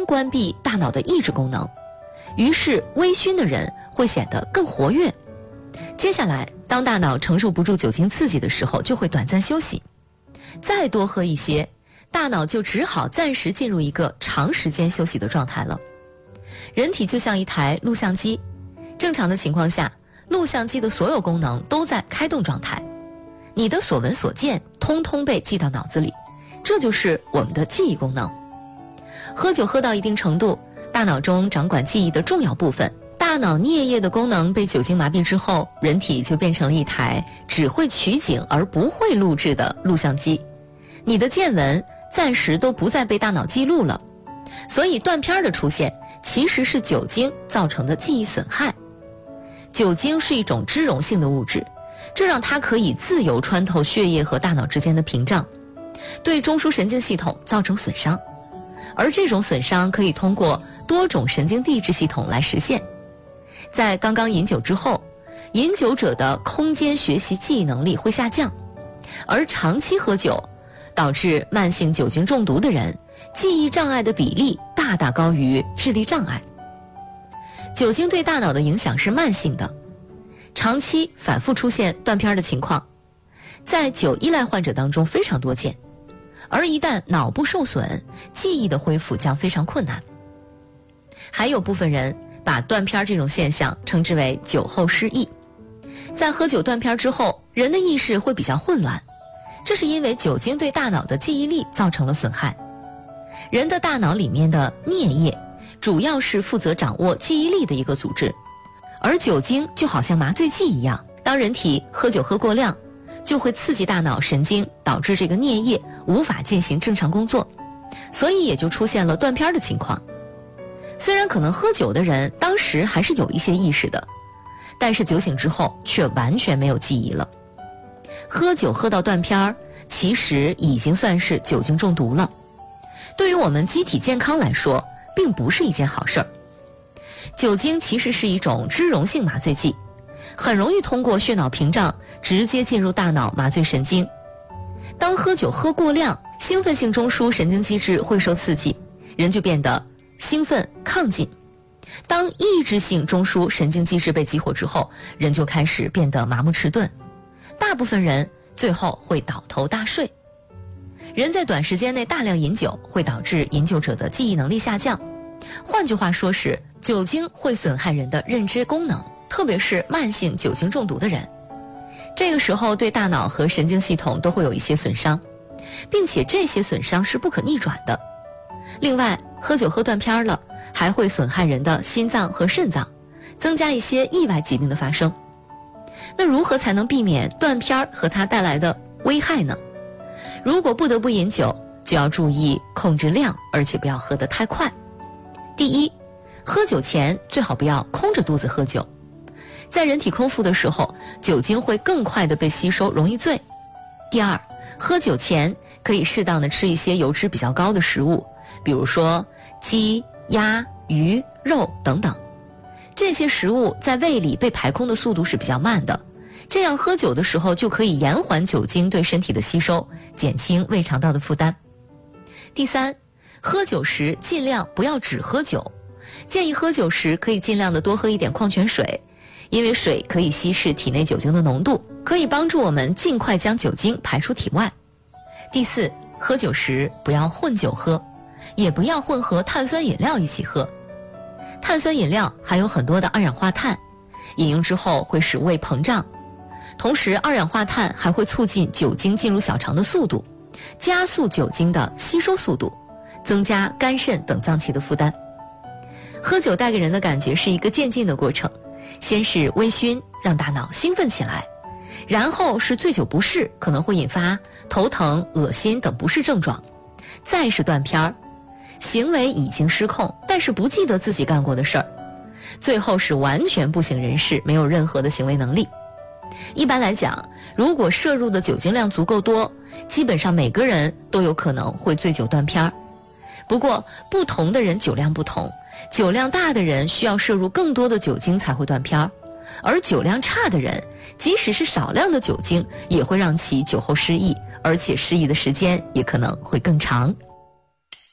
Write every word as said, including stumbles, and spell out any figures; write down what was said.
关闭大脑的抑制功能，于是微醺的人会显得更活跃。接下来，当大脑承受不住酒精刺激的时候，就会短暂休息。再多喝一些，大脑就只好暂时进入一个长时间休息的状态了。人体就像一台录像机，正常的情况下，录像机的所有功能都在开动状态，你的所闻所见通通被记到脑子里，这就是我们的记忆功能。喝酒喝到一定程度，大脑中掌管记忆的重要部分，大脑颞叶的功能被酒精麻痹之后，人体就变成了一台只会取景而不会录制的录像机，你的见闻暂时都不再被大脑记录了。所以断片的出现其实是酒精造成的记忆损害。酒精是一种脂溶性的物质，这让它可以自由穿透血液和大脑之间的屏障，对中枢神经系统造成损伤。而这种损伤可以通过多种神经递质系统来实现。在刚刚饮酒之后，饮酒者的空间学习记忆能力会下降，而长期喝酒导致慢性酒精中毒的人，记忆障碍的比例大大高于智力障碍。酒精对大脑的影响是慢性的，长期反复出现断片的情况，在酒依赖患者当中非常多见，而一旦脑部受损，记忆的恢复将非常困难。还有部分人把断片这种现象称之为酒后失忆。在喝酒断片之后，人的意识会比较混乱，这是因为酒精对大脑的记忆力造成了损害。人的大脑里面的颞叶主要是负责掌握记忆力的一个组织，而酒精就好像麻醉剂一样，当人体喝酒喝过量，就会刺激大脑神经，导致这个颞叶无法进行正常工作，所以也就出现了断片的情况。虽然可能喝酒的人当时还是有一些意识的，但是酒醒之后却完全没有记忆了。喝酒喝到断片，其实已经算是酒精中毒了。对于我们机体健康来说，并不是一件好事儿。酒精其实是一种脂溶性麻醉剂，很容易通过血脑屏障直接进入大脑麻醉神经。当喝酒喝过量，兴奋性中枢神经机制会受刺激，人就变得兴奋亢进。当抑制性中枢神经机制被激活之后，人就开始变得麻木迟钝，大部分人最后会倒头大睡。人在短时间内大量饮酒会导致饮酒者的记忆能力下降，换句话说是酒精会损害人的认知功能，特别是慢性酒精中毒的人，这个时候对大脑和神经系统都会有一些损伤，并且这些损伤是不可逆转的。另外，喝酒喝断片了，还会损害人的心脏和肾脏，增加一些意外疾病的发生。那如何才能避免断片和它带来的危害呢？如果不得不饮酒，就要注意控制量，而且不要喝得太快。第一，喝酒前最好不要空着肚子喝酒，在人体空腹的时候，酒精会更快地被吸收，容易醉。第二，喝酒前可以适当的吃一些油脂比较高的食物，比如说鸡、鸭、鱼、肉等等，这些食物在胃里被排空的速度是比较慢的，这样喝酒的时候就可以延缓酒精对身体的吸收，减轻胃肠道的负担。第三，喝酒时尽量不要只喝酒，建议喝酒时可以尽量的多喝一点矿泉水，因为水可以稀释体内酒精的浓度，可以帮助我们尽快将酒精排出体外。第四，喝酒时不要混酒喝，也不要混合碳酸饮料一起喝。碳酸饮料含有很多的二氧化碳，饮用之后会使胃膨胀，同时二氧化碳还会促进酒精进入小肠的速度，加速酒精的吸收速度，增加肝肾等脏器的负担。喝酒带给人的感觉是一个渐进的过程，先是微醺，让大脑兴奋起来，然后是醉酒不适，可能会引发头疼、恶心等不适症状，再是断片儿，行为已经失控，但是不记得自己干过的事儿，最后是完全不省人事，没有任何的行为能力。一般来讲，如果摄入的酒精量足够多，基本上每个人都有可能会醉酒断片儿。不过不同的人酒量不同，酒量大的人需要摄入更多的酒精才会断片儿，而酒量差的人即使是少量的酒精也会让其酒后失忆，而且失忆的时间也可能会更长。